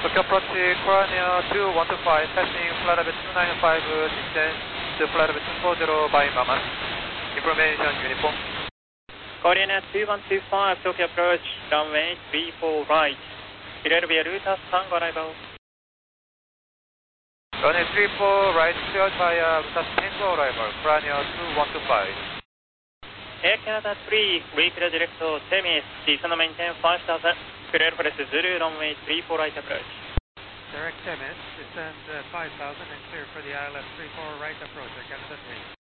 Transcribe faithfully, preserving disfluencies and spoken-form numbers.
Tokyo approach Korea two one two five, passing flight level two nine five, descent to flight level two four zero by Mama. Information uniform. Korean two one two five, Tokyo approach, runway three four right. Philadelphia Lutas Tango arrival. Runway three four right, cleared via Lutas Tango arrival, Korea two one two five. Air Canada three, weekly direct to Temis, descend maintain five thousand, clear for Zulu, runway three four right approach. Direct Temis, descend uh, five thousand and clear for the I L S three four right approach, Air Canada three.